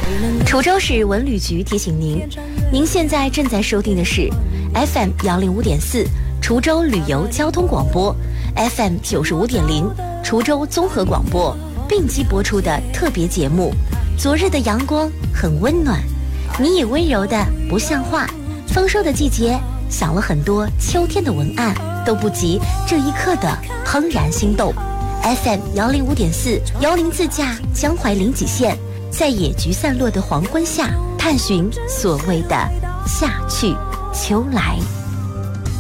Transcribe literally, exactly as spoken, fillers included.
滁州市文旅局提醒您，您现在正在收听的是 F M 幺零五点四滁州旅游交通广播， F M 九十五点零滁州综合广播并机播出的特别节目。昨日的阳光很温暖，你也温柔的不像话，丰收的季节想了很多秋天的文案，都不及这一刻的怦然心动。 F M 幺零五点四幺零自驾江淮临济县，在野菊散落的黄昏下，探寻所谓的夏去秋来。